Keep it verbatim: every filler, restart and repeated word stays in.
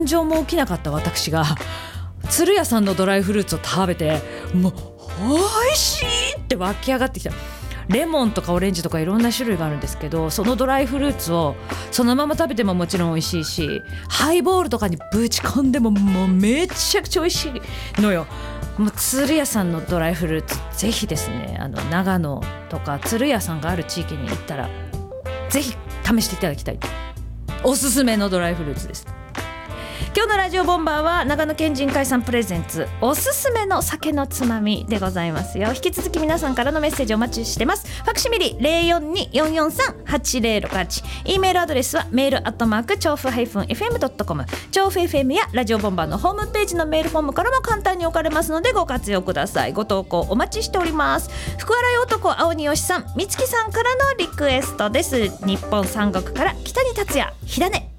情も起きなかった私が鶴屋さんのドライフルーツを食べて、もう美味しいって湧き上がってきた。レモンとかオレンジとかいろんな種類があるんですけど、そのドライフルーツをそのまま食べてももちろん美味しいし、ハイボールとかにぶち込んでももうめちゃくちゃ美味しいのよ。もう鶴屋さんのドライフルーツぜひですね、あの長野とか鶴屋さんがある地域に行ったらぜひ試していただきたいおすすめのドライフルーツです。今日のラジオボンバーは長野県人会さんプレゼンツおすすめの酒のつまみでございますよ。引き続き皆さんからのメッセージお待ちしてます。ファクシミリ ゼロよんに よんよんさん はちゼロろくはち、 E メールアドレスはメールアットマーク調布 エフエム ドットコム、 調布 エフエム やラジオボンバーのホームページのメールフォームからも簡単に送れますのでご活用ください。ご投稿お待ちしております。福笑い男青によしさん、みつきさんからのリクエストです。日本三国から北に達也、火種。